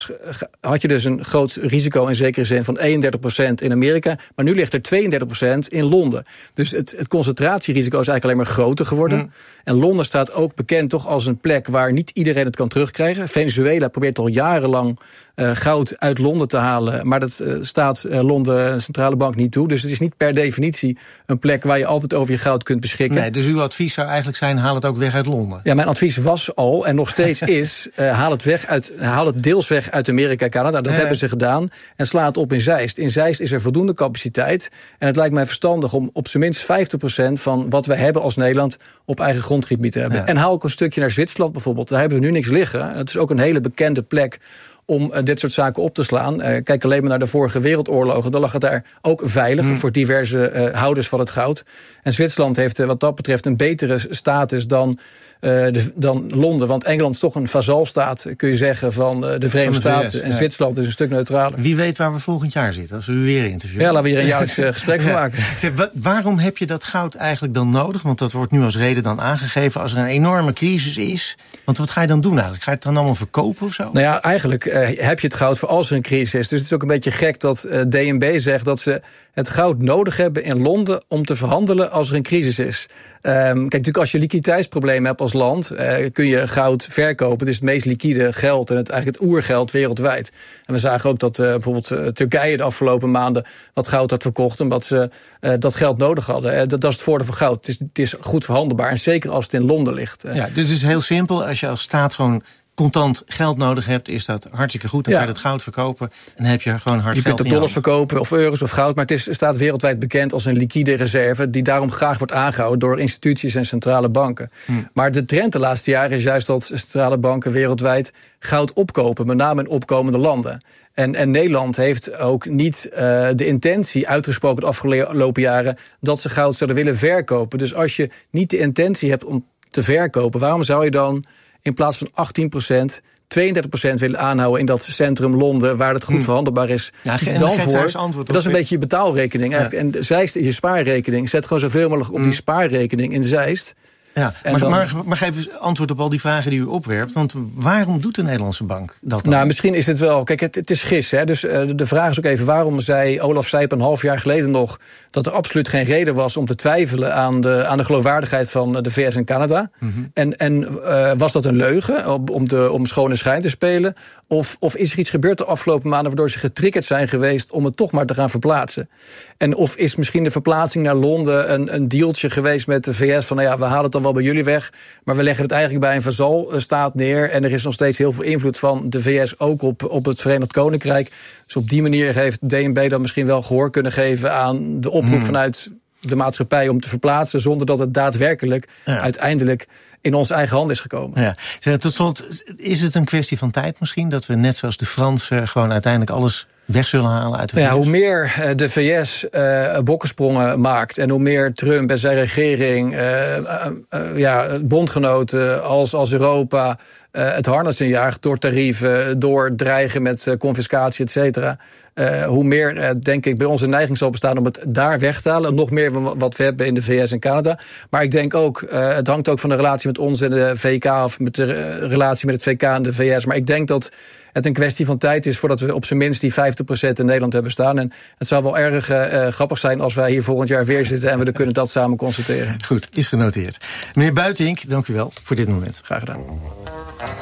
had je dus een groot risico in zekere zin van 31% in Amerika. Maar nu ligt er 32% in Londen. Dus het concentratierisico is eigenlijk alleen maar groter geworden. En Londen staat ook bekend toch als een plek waar niet iedereen het kan terugkrijgen. Venezuela probeert al jarenlang goud uit Londen te halen. Maar dat staat Londen Centrale Bank niet toe. Dus het is niet per definitie een plek waar je altijd over je goud kunt beschikken. Nee, dus uw advies zou eigenlijk zijn, haal het ook weg uit Londen. Ja, mijn advies was al en nog steeds is, haal het deels weg uit Amerika en Canada. Dat hebben ze gedaan. En sla het op in Zeist. In Zeist is er voldoende capaciteit. En het lijkt mij verstandig om op zijn minst 50% van wat we hebben als Nederland op eigen grondgebied te hebben. Ja. En haal ook een stukje naar Zwitserland bijvoorbeeld. Daar hebben we nu niks liggen. Het is ook een hele bekende plek om dit soort zaken op te slaan. Kijk alleen maar naar de vorige wereldoorlogen. Dan lag het daar ook veilig voor diverse houders van het goud. En Zwitserland heeft wat dat betreft een betere status dan Londen. Want Engeland is toch een vazalstaat, kun je zeggen, van de Verenigde Staten. En Zwitserland is een stuk neutraler. Wie weet waar we volgend jaar zitten, als we u weer interviewen. Ja, laten we hier een jaarlijks gesprek van maken. Waarom heb je dat goud eigenlijk dan nodig? Want dat wordt nu als reden dan aangegeven als er een enorme crisis is. Want wat ga je dan doen eigenlijk? Ga je het dan allemaal verkopen of zo? Nou ja, eigenlijk heb je het goud voor als er een crisis is. Dus het is ook een beetje gek dat DNB zegt dat ze het goud nodig hebben in Londen om te verhandelen als er een crisis is. Kijk, natuurlijk als je liquiditeitsproblemen hebt als land, kun je goud verkopen. Het is het meest liquide geld en eigenlijk het oergeld wereldwijd. En we zagen ook dat bijvoorbeeld Turkije de afgelopen maanden wat goud had verkocht, omdat ze dat geld nodig hadden. Dat is het voordeel van goud. Het is goed verhandelbaar en zeker als het in Londen ligt. Ja, dus het is heel simpel. Als je als staat gewoon contant geld nodig hebt, is dat hartstikke goed. Dan kan je het goud verkopen en dan heb je gewoon hard geld in je hand. Je kunt dollars verkopen of euro's of goud, maar het staat wereldwijd bekend als een liquide reserve die daarom graag wordt aangehouden door instituties en centrale banken. Maar de trend de laatste jaren is juist dat centrale banken wereldwijd goud opkopen, met name in opkomende landen. En Nederland heeft ook niet de intentie uitgesproken de afgelopen jaren dat ze goud zouden willen verkopen. Dus als je niet de intentie hebt om te verkopen, waarom zou je dan in plaats van 18%, 32% willen aanhouden in dat centrum Londen, waar het goed verhandelbaar is? Ja, kies dan voor. Dat is een beetje je betaalrekening. Ja. En Zeist is je spaarrekening. Zet gewoon zoveel mogelijk op die spaarrekening in Zeist. Ja, maar geef eens antwoord op al die vragen die u opwerpt. Want waarom doet de Nederlandse bank dat dan? Nou, misschien is het wel. Kijk, het is gis. Hè? Dus de vraag is ook even, waarom zei Olaf Seipen een half jaar geleden nog dat er absoluut geen reden was om te twijfelen aan de geloofwaardigheid van de VS en Canada? En was dat een leugen om schone schijn te spelen? Of is er iets gebeurd de afgelopen maanden waardoor ze getriggerd zijn geweest om het toch maar te gaan verplaatsen? En of is misschien de verplaatsing naar Londen een dealtje geweest met de VS van, nou ja, we halen het dan wel bij jullie weg, maar we leggen het eigenlijk bij een vazalstaat neer en er is nog steeds heel veel invloed van de VS ook op het Verenigd Koninkrijk. Dus op die manier heeft DNB dan misschien wel gehoor kunnen geven aan de oproep vanuit de maatschappij om te verplaatsen, zonder dat het daadwerkelijk uiteindelijk in onze eigen hand is gekomen. Ja. Tot slot, is het een kwestie van tijd misschien, dat we net zoals de Fransen gewoon uiteindelijk alles weg zullen halen uit de VS? Ja, hoe meer de VS bokkensprongen maakt en hoe meer Trump en zijn regering bondgenoten als Europa het harnas injaagt door tarieven, door dreigen met confiscatie, et cetera. Hoe meer, denk ik, bij ons een neiging zal bestaan om het daar weg te halen. Nog meer wat we hebben in de VS en Canada. Maar ik denk ook, het hangt ook van de relatie met ons en de VK of met de relatie met het VK en de VS. Maar ik denk dat het een kwestie van tijd is voordat we op zijn minst die 50% in Nederland hebben staan. En het zou wel erg grappig zijn als wij hier volgend jaar weer zitten en we kunnen dat samen constateren. Goed, is genoteerd. Meneer Buitink, dank u wel voor dit moment. Graag gedaan.